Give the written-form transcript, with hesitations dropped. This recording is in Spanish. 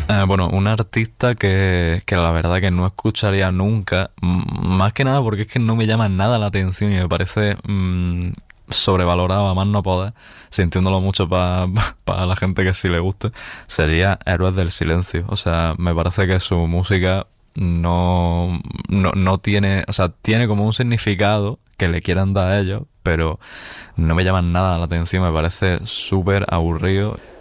Bueno, un artista que la verdad que no escucharía nunca, más que nada porque es que no me llama nada la atención y me parece sobrevalorado a más no poder, sintiéndolo mucho para la gente que sí le guste, sería Héroes del Silencio. O sea, me parece que su música no tiene, o sea, tiene como un significado que le quieran dar a ellos, pero no me llaman nada la atención, me parece súper aburrido.